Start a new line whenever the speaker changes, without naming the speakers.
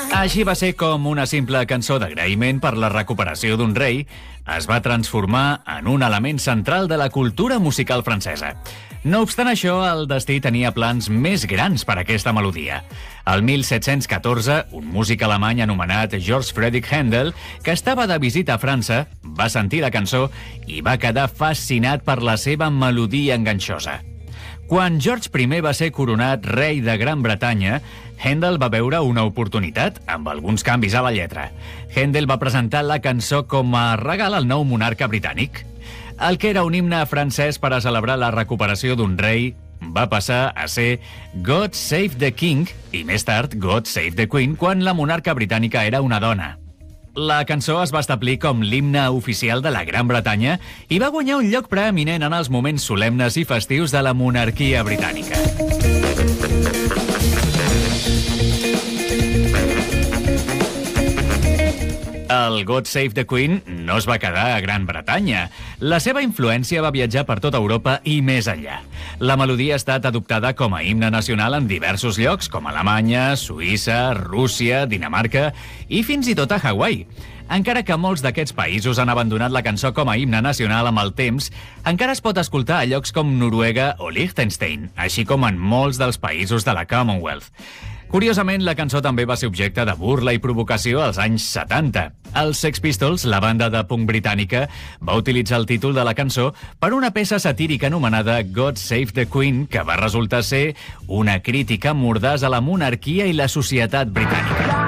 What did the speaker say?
Així va ser com una simple cançó d'agraïment per la recuperació d'un rei es va transformar en un element central de la cultura musical francesa. No obstant això, el destí tenia plans més grans per a aquesta melodia. El 1714, un músic alemany anomenat Georg Friedrich Händel, que estava de visita a França, va sentir la cançó i va quedar fascinat per la seva melodia enganxosa. Quan George I va ser coronat rei de Gran Bretanya, Händel va veure una oportunitat amb alguns canvis a la lletra. Händel va presentar la cançó com a regal al nou monarca britànic. El que era un himne francès per a celebrar la recuperació d'un rei va passar a ser God Save the King i més tard God Save the Queen quan la monarca britànica era una dona. La cançó es va establir com l'himne oficial de la Gran Bretanya i va guanyar un lloc preeminent en els moments solemnes i festius de la monarquia britànica. El God Save the Queen no es va quedar a Gran Bretanya. La seva influència va viatjar per tota Europa i més enllà. La melodia ha estat adoptada com a himne nacional en diversos llocs, com Alemanya, Suïssa, Rússia, Dinamarca i fins i tot a Hawaii. Encara que molts d'aquests països han abandonat la cançó com a himne nacional amb el temps, encara es pot escoltar a llocs com Noruega o Liechtenstein, així com en molts dels països de la Commonwealth. Curiosament, la cançó també va ser objecte de burla i provocació als anys 70. Els Sex Pistols, la banda de punk britànica, va utilitzar el títol de la cançó per una peça satírica anomenada God Save the Queen, que va resultar ser una crítica mordaç a la monarquia i la societat britànica.